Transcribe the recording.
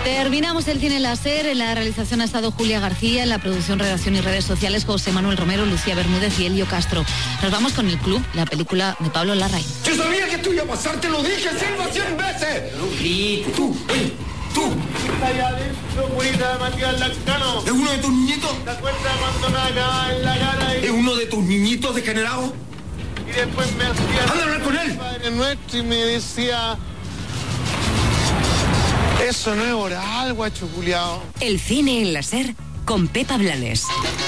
Terminamos el cine láser. En la realización ha estado Julia García, en la producción, redacción y redes sociales José Manuel Romero, Lucía Bermúdez y Elio Castro. Nos vamos con El Club, la película de Pablo Larraín. Yo sabía que tú ibas a pasar, te lo dije, Silva, 100 veces. No grites. Tú. Está allá adentro, purita de Matías Lascano. ¿Es uno de tus niñitos? ¿Te acuerdas cuando me acababa en la cara ¿Es uno de tus niñitos degenerados? y después me hacía... ¡Anda a hablar con él! Padre Nuestro y me decía... Eso no es oral, guacho culiao. El cine en la SER con Pepa Blanes.